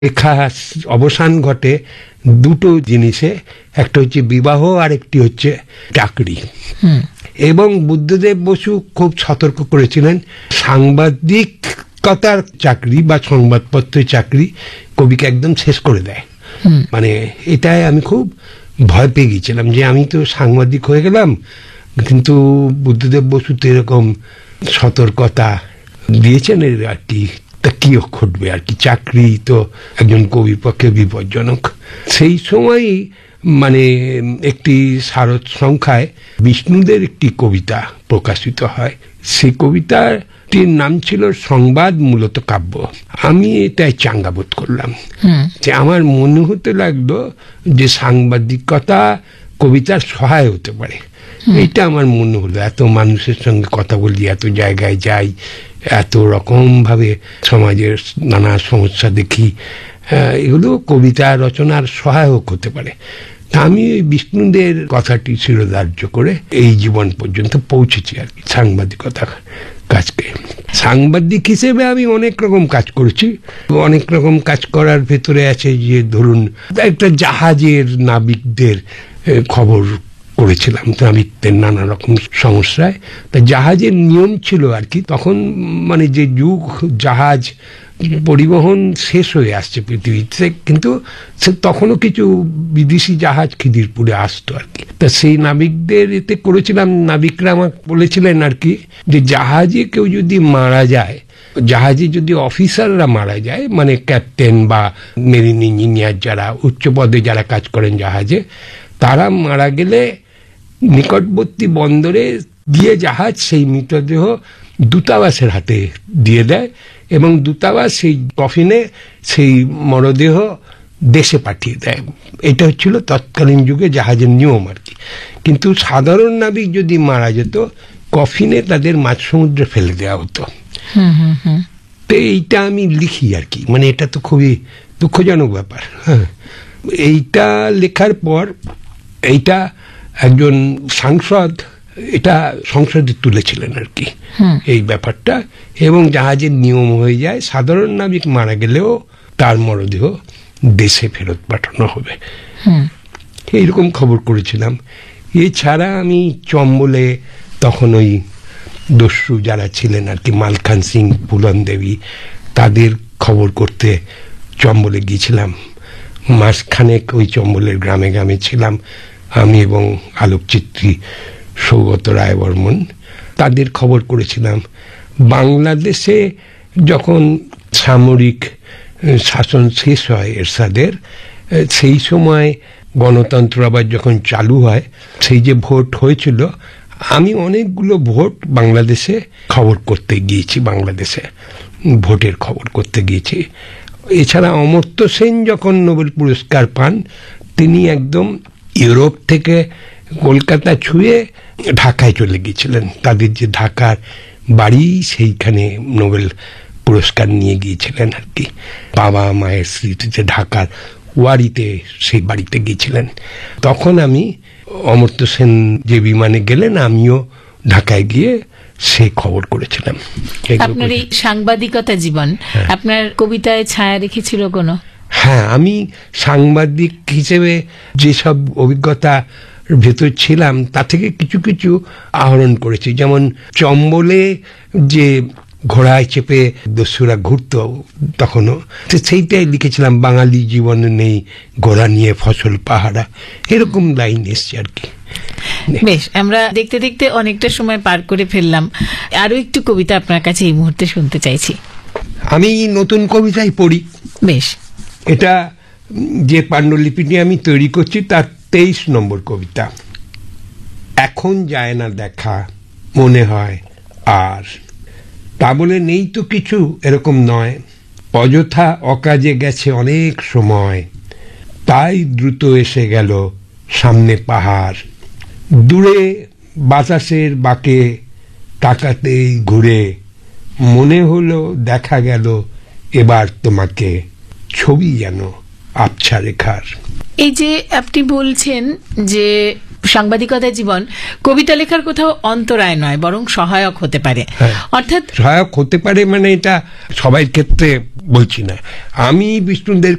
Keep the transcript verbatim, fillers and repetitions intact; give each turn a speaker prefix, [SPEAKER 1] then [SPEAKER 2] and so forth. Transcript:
[SPEAKER 1] লেখা অবসান ঘটে দুটো জিনিসে, একটা হচ্ছে বিবাহ আর একটি হচ্ছে চাকরি। এবং বুদ্ধদেব বসু খুব সতর্ক করেছিলেন, সাংবাদিকতার চাকরি বা সংবাদপত্রের চাকরি কবিকে একদম শেষ করে দেয়। মানে এটাই আমি খুব ভয় পেয়ে গিয়েছিলাম যে আমি তো সাংবাদিক হয়ে গেলাম, কিন্তু বুদ্ধদেব বসু তো এরকম সতর্কতা দিয়েছেন আর কি, তা কি ঘটবে আর কি, চাকরি তো একজন কবির পক্ষে বিপজ্জনক। সেই সময়ই মানে একটি শারদ সংখ্যায় বিষ্ণুদের একটি কবিতা প্রকাশিত হয়। সেই কবিতাটির নাম ছিল সংবাদ মূলত কাব্য। আমি এটাই চাঙ্গা বোধ করলাম, যে আমার মনে হতে লাগলো যে সাংবাদিকতা কবিতার সহায় হতে পারে। এটা আমার মনে হলো, এত মানুষের সঙ্গে কথা বলি, এত জায়গায় যাই, এত রকম ভাবে সমাজের নানা সমস্যা দেখি, এগুলো কবিতা রচনার সহায়ক হতে পারে। তা আমি বিষ্ণুদের কথাটি শিরোধার্য করে এই জীবন পর্যন্ত পৌঁছেছি আর কি সাংবাদিকতা কাজকে। সাংবাদিক হিসেবে আমি অনেক রকম কাজ করেছি। অনেক রকম কাজ করার ভেতরে আছে যে ধরুন একটা জাহাজের নাবিকদের খবর করেছিলাম, নাবিকদের নানা রকম সমস্যায়। তা জাহাজের নিয়ম ছিল আর কি, তখন মানে যে যুগ জাহাজ পরিবহন শেষ হয়ে আসছে পৃথিবীতে, কিন্তু তখনও কিছু বিদেশি জাহাজ খিদিরপুরে আসতো আর কি। তা সেই নাবিকদের এতে করেছিলাম, নাবিকরা আমাকে বলেছিলেন আর কি যে জাহাজে কেউ যদি মারা যায়, জাহাজে যদি অফিসাররা মারা যায়, মানে ক্যাপ্টেন বা মেরিন ইঞ্জিনিয়ার যারা উচ্চ পদে যারা কাজ করেন জাহাজে, তারা মারা গেলে নিকটবর্তী বন্দরে গিয়ে জাহাজ সেই মৃতদেহ দূতাবাসের হাতে দিয়ে দেয় এবং দূতাবাস সেই কফিনে সেই মরদেহ দেশে পাঠিয়ে দেয়। এটা হচ্ছিল তৎকালীন যুগে জাহাজের নিয়ম আর কি। কিন্তু সাধারণ নাবিক যদি মারা যেত, কফিনে তাদের মাঝ সমুদ্রে ফেলে দেওয়া হতো। তো এইটা আমি লিখি আর কি, মানে এটা তো খুবই দুঃখজনক ব্যাপার। হ্যাঁ, এইটা লেখার পর এইটা একজন সাংসদ এটা সংসদে তুলেছিলেন আর কি এই ব্যাপারটা, এবং জাহাজের নিয়ম হয়ে যায় সাধারণ নাবিক মারা গেলেও তার মরদেহ দেশে ফেরত পাঠানো হবে, এইরকম খবর করেছিলাম। এছাড়া আমি চম্বলে তখন ওই দস্যু যারা ছিলেন আর কি, মালখান সিং, ফুলন দেবী, তাদের খবর করতে চম্বলে গিয়েছিলাম। মাসখানেক ওই চম্বলের গ্রামে গ্রামে ছিলাম আমি এবং আলোকচিত্রী সৌগত রায় বর্মন, তাদের খবর করেছিলাম। বাংলাদেশে যখন সামরিক শাসন শেষ হয় এরশাদের, সেই সময় গণতন্ত্র আবার যখন চালু হয়, সেই যে ভোট হয়েছিল, আমি অনেকগুলো ভোট বাংলাদেশে খবর করতে গিয়েছি, বাংলাদেশে ভোটের খবর করতে গিয়েছি। এছাড়া অমর্ত্য সেন যখন নোবেল পুরস্কার পান, তিনি একদম ইউরোপ থেকে কলকাতা ছুঁয়ে ঢাকায় চলে গিয়েছিলেন। তাদের যে ঢাকার বাড়ি, সেইখানে নোবেল পুরস্কার নিয়ে গিয়েছিলেন আর কি। বাবা মায়ের স্মৃতিতে ঢাকার ওয়ারিতে সেই বাড়িতে গিয়েছিলেন। তখন আমি অমর্ত্য সেন যে বিমানে গেলেন, আমিও ঢাকায় গিয়ে সে খবর করেছিলাম।
[SPEAKER 2] আপনার এই সাংবাদিকতা জীবন আপনার কবিতায় ছায়া রেখেছিল কোনো?
[SPEAKER 1] হ্যাঁ, আমি সাংবাদিক হিসেবে যেসব অভিজ্ঞতা ভেতর ছিলাম তা থেকে কিছু কিছু আহরণ করেছি। যেমন চম্বলে যে ঘোড়ায় চেপে দস্যুরা ঘুরত তখনও, সেইটাই লিখেছিলাম, বাঙালি জীবনে নেই ঘোড়া নিয়ে ফসল পাহারা, এরকম লাইন এসছে আর কি।
[SPEAKER 2] বেশ, আমরা দেখতে দেখতে অনেকটা সময় পার করে ফেললাম। আরো একটু কবিতা আপনার কাছে এই মুহূর্তে শুনতে চাইছি।
[SPEAKER 1] আমি নতুন কবিতাই পড়ি।
[SPEAKER 2] বেশ,
[SPEAKER 1] এটা যে পাণ্ডুলিপিটি আমি তৈরি করছি তার তেইশ নম্বর কবিতা। এখন যায় না দেখা, মনে হয় আর, তা বলে নেই তো কিছু এরকম নয়, অযথা অকাজে গেছে অনেক সময়, তাই দ্রুত এসে গেল সামনে পাহাড়, দূরে বাতাসের বাঁকে তাকাতেই ঘুরে, মনে হলো দেখা গেল এবার তোমাকে, ছবি যেন আবছা রেখার।
[SPEAKER 2] এই যে আপনি বলছেন যে সাংবাদিকতা জীবন কবিতা লেখার কোথাও অন্তরায় নয়, বরং সহায়ক হতে পারে।
[SPEAKER 1] অর্থাৎ সহায়ক হতে পারে মানে এটা সবাই ক্ষেত্রে বলছি না। আমি বিষ্ণুদের